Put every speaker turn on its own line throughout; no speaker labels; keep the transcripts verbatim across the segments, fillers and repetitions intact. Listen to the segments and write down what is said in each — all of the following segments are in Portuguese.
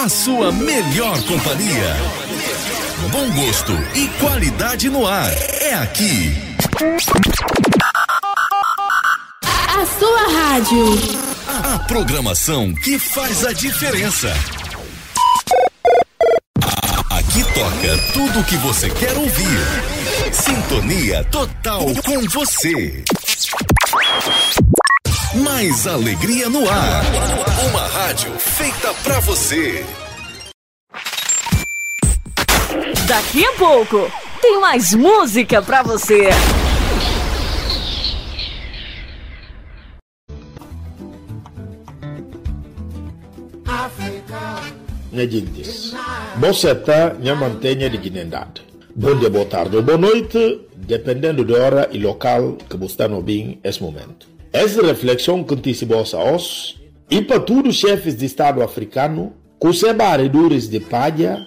a sua melhor companhia. Bom gosto e qualidade no ar. É aqui.
A sua rádio.
A programação que faz a diferença. Aqui toca tudo o que você quer ouvir. Sintonia total com você. Mais alegria no ar. Uma rádio feita pra você.
Daqui a pouco tem mais música pra você.
Minha gente, você está minha mantenha de dignidade. Bom dia, boa tarde ou boa noite, dependendo da hora e local que você está no bem nesse momento. Essa reflexão que te se bossa hoje e para todos os chefes de Estado africano, que se barredores de palha,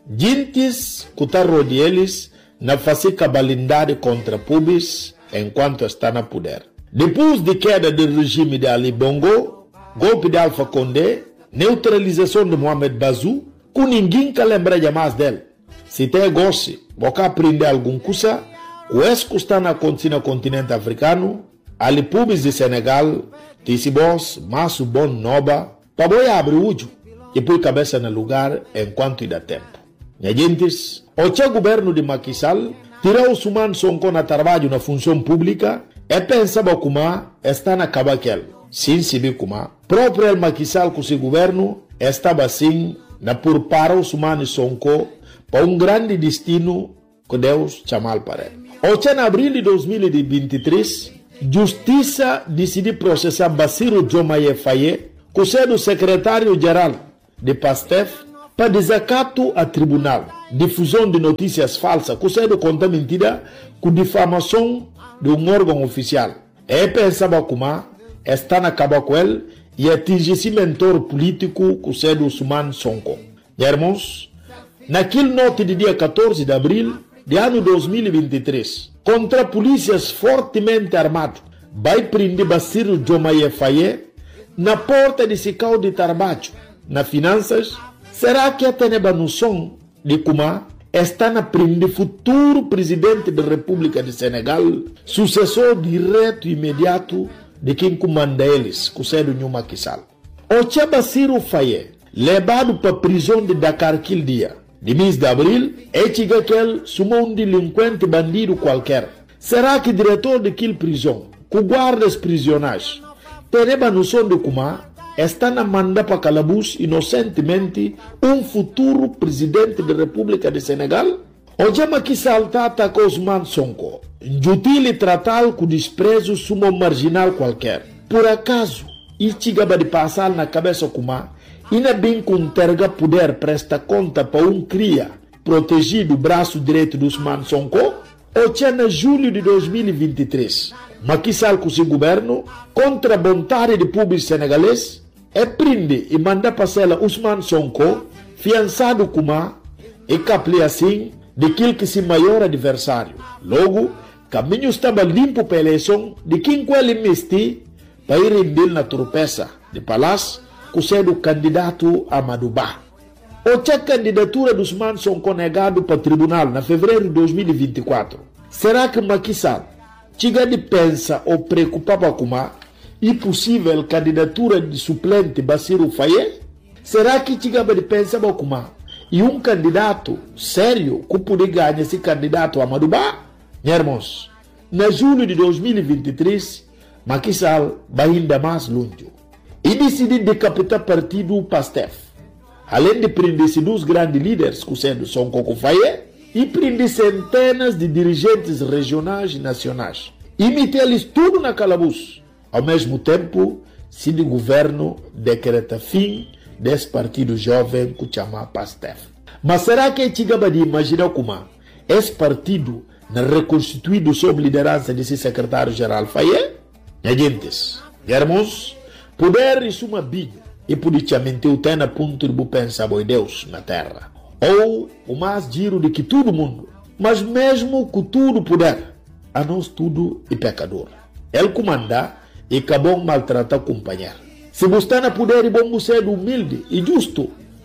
gentes que estão rodeados na facica balindade contra pubis enquanto está na poder. Depois de queda do regime de Ali Bongo, golpe de Alpha Condé, neutralização de Mohamed Bazoum, que ninguém que lembra mais dele. Se tem gosto, você aprender alguma coisa, o esse que está acontecendo no continente africano, ali pubis de Senegal, Tissibos, Masso Bon Noba, para boi abrir o olho e pôr cabeça no lugar enquanto dá tempo. Minha gente, o teu governo de Macky Sall tirou os humanos Sonko na trabalho na função pública e pensava como está na cabaquel. Sim, se vê como próprio Macky Sall com seu governo estava assim na por para os humanos Sonko para um grande destino que Deus chamou para ele. O em abril de dois mil e vinte e três, Justiça decidiu processar Bassirou Diomaye Faye, que é o secretário-geral de PASTEF, para desacato a tribunal, difusão de notícias falsas, que é conta mentira, com difamação de um órgão oficial. E pensava como está na caba com ele e atingir esse mentor político, que é o Ousmane Sonko. Irmãos, naquele noite de dia quatorze de abril de ano dois mil e vinte e três, contra polícias fortemente armados, vai prender Bassirou Diomaye Faye na porta de Sicau de trabalho, na finanças. Será que a teneba noção de como está na prender futuro presidente da República de Senegal, sucessor direto e imediato de quem comanda eles, que é o Macky Sall? O tia Bassirou Faye, levado para a prisão de Dakar aquele dia, de mês de abril, é que ele sumou um delinquente bandido qualquer. Será que o diretor daquela prisão, que guarda os prisioneiros, tem a noção de como está na manda para calabouço inocentemente um futuro presidente da República de Senegal? O Macky Sall atacou Ousmane Sonko, injutil tratá-lo com desprezo sumo marginal qualquer. Por acaso, e chegava de passar na cabeça como ainda bem com terga poder presta conta para um cria protegido o braço direito do Ousmane Sonko? O tinha em julho de dois mil e vinte e três, Macky Sall com seu governo, contra a vontade de público senegalês, é prende e manda passar Ousmane Sonko, fiançado como e capli assim daquele que se maior adversário. Logo, caminho estava limpo para a eleição de quem com ele mesti para ir render na tropeça de palácio, que é o candidato Amadou Ba. O tinha candidatura dos Ousmane Sonko negado para o tribunal na fevereiro de dois mil e vinte e quatro. Será que Macky Sall chega de pensa ou preocupava com a impossível candidatura de suplente Bassirou Faye? Será que chega de pensar com a e um candidato sério que poderia ganhar esse candidato Amadou Ba? Meus irmãos, na julho de dois mil e vinte e três, Macky Sall vai ainda mais longe e decidiu decapitar o partido PASTEF. Além de prender dois grandes líderes, que sendo Sonko Faye, e prender centenas de dirigentes regionais e nacionais. E meter-lhes tudo na calabouço. Ao mesmo tempo, se o governo decreta fim desse partido jovem que chama PASTEF. Mas será que é chegava de imaginar como esse partido não reconstituído sob liderança desse secretário-geral Faye? Minha gente, irmãos, poder isso uma bilha e politicamente o tem a ponto de pensar em Deus na terra. Ou o mais giro de que todo mundo, mas mesmo com tudo poder, a nós tudo é pecador. Ele comanda e acabou maltratar o companheiro. Se você está na poder e bom você é humilde e justo,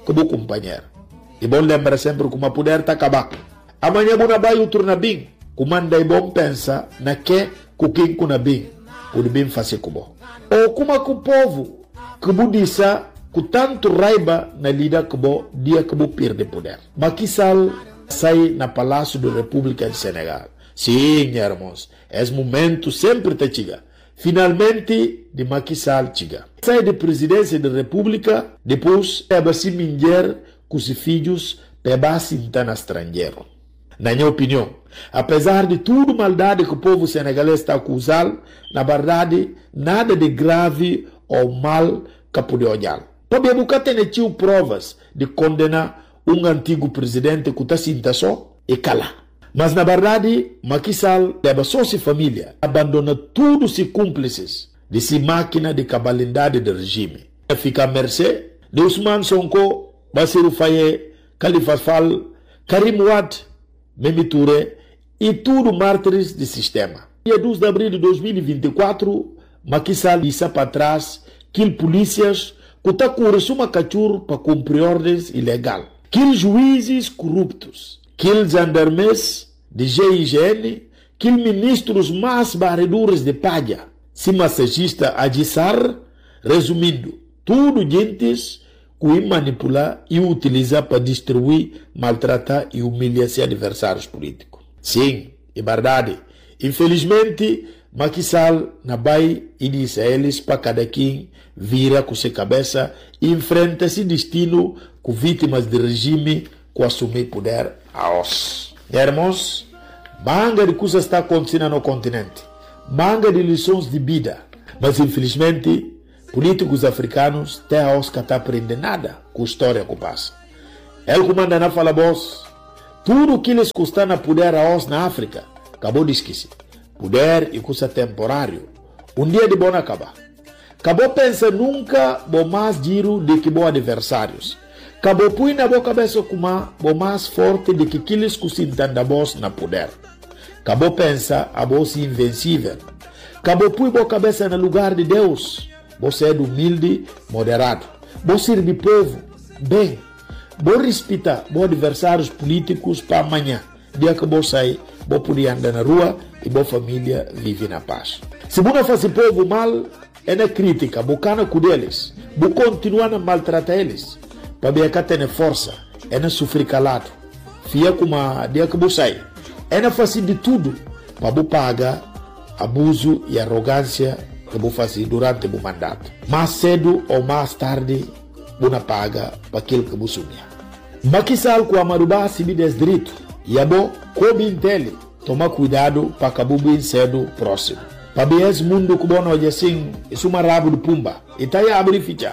como companheiro. E bom lembra sempre que uma poder está acabado. Amanhã bom vai outro na bem. Comanda e bom pensa na que com quem com na bem. Pode bem fazer como. Ou como que o povo que budissa com tanto raiva na lida que bo dia que bo perde poder. Macky Sall sai na Palácio da República de Senegal. Sim, irmãos, esse momento sempre te chega. Finalmente, de Macky Sall chega. Sai da presidência da República, depois é para se minger com os filhos para se entrar no estrangeiro. Na minha opinião, apesar de tudo maldade que o povo senegalês está acusando, na verdade, nada de grave ou mal que pode olhar. Porque nunca tem tido provas de condenar um antigo presidente que está sinta só e cala. Mas na verdade, Macky Sall deve só sua família abandona todos os cúmplices de sua máquina de cabalidade do regime. Fica à mercê de Ousmane Sonko, Bassirou Faye, Khalifa Sall, Karim Wade, Mimi Touré e tudo mártires do sistema. Dia dois de abril de dois mil e vinte e quatro, Macky Sall disse para trás que polícias que estão com uma cachorro para cumprir ordens ilegais. Que juízes corruptos, que gendarmes de G I G N, que ministros mais barredores de palha, se massagista Adissar, resumindo, tudo gentes que manipular e utilizar para destruir, maltratar e humilhar seus adversários políticos. Sim, é verdade. Infelizmente, Macky Sall na vai e diz a eles para cada quem vira com sua cabeça e enfrenta esse destino com vítimas do regime que assumir poder a os. Irmãos, manga de coisas está acontecendo no continente, manga de lições de vida, mas infelizmente políticos africanos têm a os que não aprendem nada com a história que passa. Ele comanda na fala boss, tudo que eles custam a poder a os na África, acabou de esquecer. Poder e coisa temporário. Um dia de bom acabar. Acabou pensa nunca bom mais giro de que bom adversários. Acabou põe na boa cabeça como bom mais forte de que aqueles que se entendem boss na poder. Acabou pensa a boss invencível. Acabou põe boa cabeça no lugar de Deus. Você é humilde, moderado. Você serve povo, bem. Você respeita bom adversários políticos para amanhã. Dia que você sair, você poder andar na rua e boa família vive na paz. Se você faz o povo mal, é na crítica, bocana com eles, você continua a maltratar eles, para ver que tem força, é na sofrer calado, fia como a dia que você sai, é na fazer de tudo, para você pagar abuso e arrogância que você faz durante o mandato. Mais cedo ou mais tarde, você paga para aquilo que você sonha. Macky Sall com a Marubá se me direito, e a bom, como entende, toma cuidado para acabar bem cedo próximo. Para ver esse mundo que bom olha assim, isso é uma rabo de pumba. E tá aí a abrir ficha.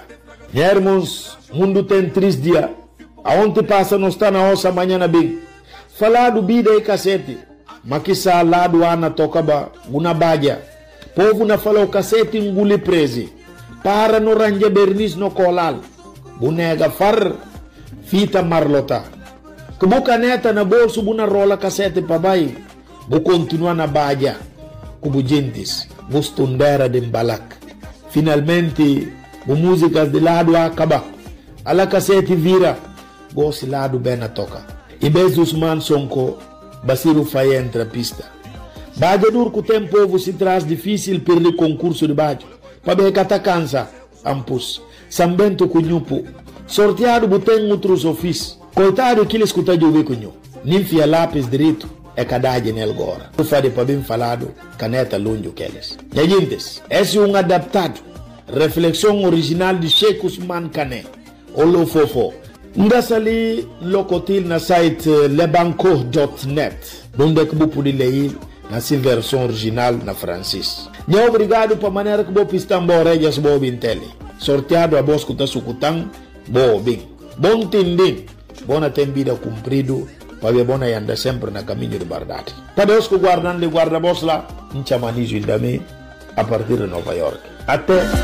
Irmãos, mundo tem três dias. Aonde passa não está na ossa amanhã na bem. Falar do vida e cacete. Macky Sall lá do Ana toca ba, uma badia. Povo na fala o cacete engole prese. Para no ranja bernis no colal. Bonega far, fita marlota. Que boca neta na bolso, buna rola cacete para baixo. Vou continuar na badia, como gentes, vou estudar de balak. Finalmente, vou músicas de lado a acabar. A la cassete vira, vou se lado bem na toca. E bez Ousmane Sonko, Bassirou Faye entra a pista. Badia dur que o tempo se traz difícil perder concurso de badia. Para ver que está cansa, ampus. Sambento cunhupo. Sorteado botem outros ofícios. Coitado que ele escuta de ouvir cunhu. Ninfia lápis direito. É cadade nele agora. Eu falei para bem falado, caneta longe que eles. E gente, esse é um adaptado. Reflexão original de Sheikh Ousmane Kane. Olo fofo. Ndassa ali locotil na site lebanco ponto net. Onde que você pode ler na sua versão original na francês. E obrigado para a maneira que você pista embora e as boas intele. Sorteado a voz que está sucutando, boa bem. Bom tendem, boa vida cumprido. Para ver bona anda sempre na caminho de verdade. Para Deus que guardando de guarda-voz lá, em chamanizo ainda a partir de Nova York. Até